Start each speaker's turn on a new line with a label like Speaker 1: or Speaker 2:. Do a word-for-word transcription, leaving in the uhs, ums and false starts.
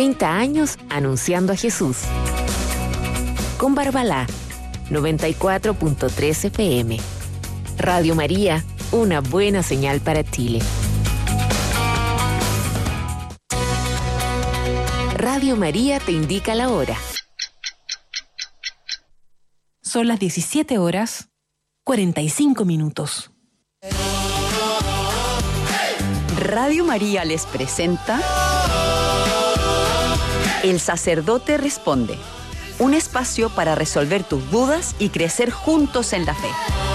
Speaker 1: treinta años anunciando a Jesús. Con Barbalá, noventa y cuatro punto tres F M. Radio María, una buena señal para Chile. Radio María te indica la hora.
Speaker 2: Son las diecisiete horas, cuarenta y cinco minutos.
Speaker 3: Radio María les presenta El Sacerdote Responde, un espacio para resolver tus dudas y crecer juntos en la fe.